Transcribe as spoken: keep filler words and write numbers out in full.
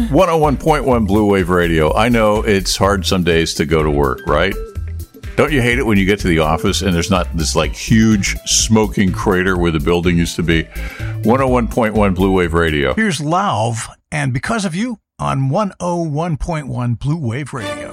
one oh one point one Blue Wave Radio. I know it's hard some days to go to work, right? Don't you hate it when you get to the office and there's not this like huge smoking crater where the building used to be? one oh one point one Blue Wave Radio. Here's Lauv, and Because of You on one oh one point one Blue Wave Radio.